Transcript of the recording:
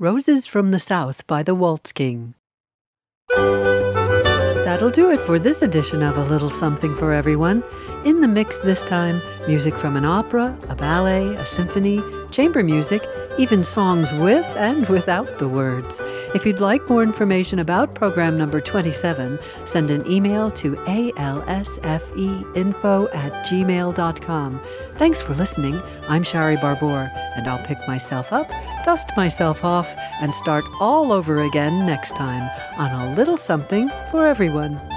Roses from the South by the Waltz King. That'll do it for this edition of A Little Something for Everyone. In the mix this time, music from an opera, a ballet, a symphony, chamber music, even songs with and without the words. If you'd like more information about program number 27, send an email to alsfeinfo@gmail.com. Thanks for listening. I'm Shari Barbour, and I'll pick myself up, dust myself off, and start all over again next time on A Little Something for Everyone.